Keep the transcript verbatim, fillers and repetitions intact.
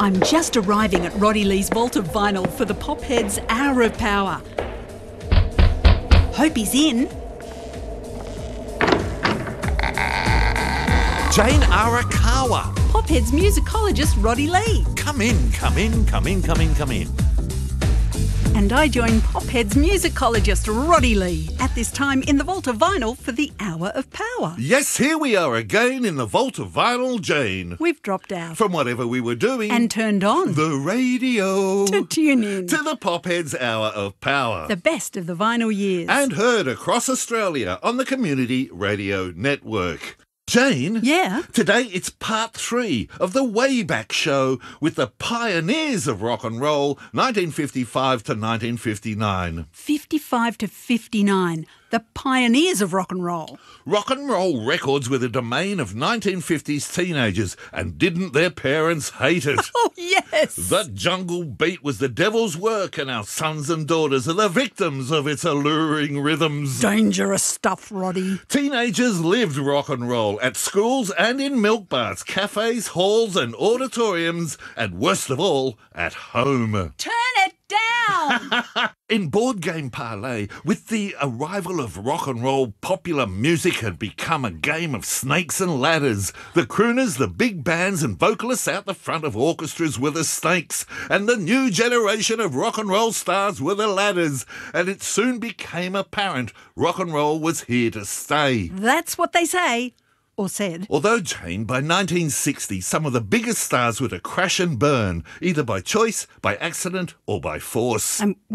I'm just arriving at Roddy Lee's Vault of Vinyl for the Popheads Hour of Power. Hope he's in. Jane Arakawa. Popheads musicologist Roddy Lee. Come in, come in, come in, come in, come in. And I join Popheads musicologist Roddy Lee at this time in the Vault of Vinyl for the Hour of Power. Yes, here we are again in the Vault of Vinyl, Jane. We've dropped out. From whatever we were doing. And turned on. The radio. To tune in. To the Popheads Hour of Power. The best of the vinyl years. And heard across Australia on the Community Radio Network. Jane? Yeah? Today it's part three of the Wayback Show with the pioneers of rock and roll, nineteen fifty-five to nineteen fifty-nine. fifty-five to fifty-nine. The pioneers of rock and roll. Rock and roll records were the domain of nineteen fifties teenagers, and didn't their parents hate it? Oh, yes! The jungle beat was the devil's work, and our sons and daughters are the victims of its alluring rhythms. Dangerous stuff, Roddy. Teenagers lived rock and roll at schools and in milk bars, cafes, halls and auditoriums, and worst of all, at home. Turn it down! In Board Game Parlay, with the arrival of rock and roll, popular music had become a game of snakes and ladders. The crooners, the big bands and vocalists out the front of orchestras were the snakes, and the new generation of rock and roll stars were the ladders. And it soon became apparent rock and roll was here to stay. That's what they say. Or said. Although, Jane, by nineteen sixty, some of the biggest stars were to crash and burn, either by choice, by accident or by force. And